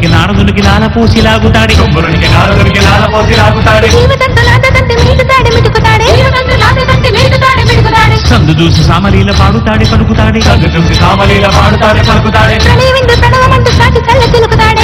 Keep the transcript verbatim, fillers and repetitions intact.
తుమ్మురునికి నారదునికి లాల పోసి లాగుతాడే తుమ్మురునికి నారదునికి లాల పోసి లాగుతాడే సందు చూసి సామలీల పాడుతాడే పలుకుతాడే సందు చూసి సామలీల పాడుతాడే పలుకుతాడే